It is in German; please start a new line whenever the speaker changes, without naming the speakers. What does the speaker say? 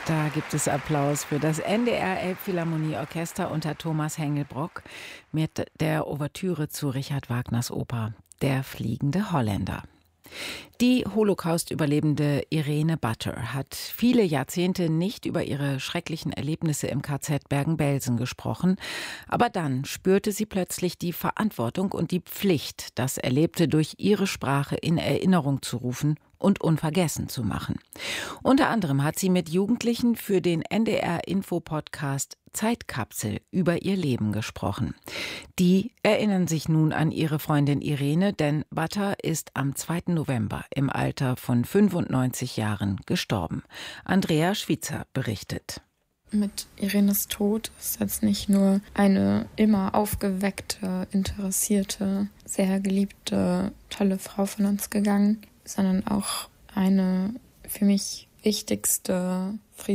Da gibt es Applaus für das NDR Elbphilharmonieorchester unter Thomas Hengelbrock mit der Ouvertüre zu Richard Wagners Oper Der fliegende Holländer. Die Holocaust-Überlebende Irene Butter hat viele Jahrzehnte nicht über ihre schrecklichen Erlebnisse im KZ Bergen-Belsen gesprochen. Aber dann spürte sie plötzlich die Verantwortung und die Pflicht, das Erlebte durch ihre Sprache in Erinnerung zu rufen und unvergessen zu machen. Unter anderem hat sie mit Jugendlichen für den NDR-Info-Podcast Zeitkapsel über ihr Leben gesprochen. Die erinnern sich nun an ihre Freundin Irene, denn Butter ist am 2. November im Alter von 95 Jahren gestorben. Andrea Schwitzer berichtet.
Mit Irenes Tod ist jetzt nicht nur eine immer aufgeweckte, interessierte, sehr geliebte, tolle Frau von uns gegangen, sondern auch eine für mich wichtigste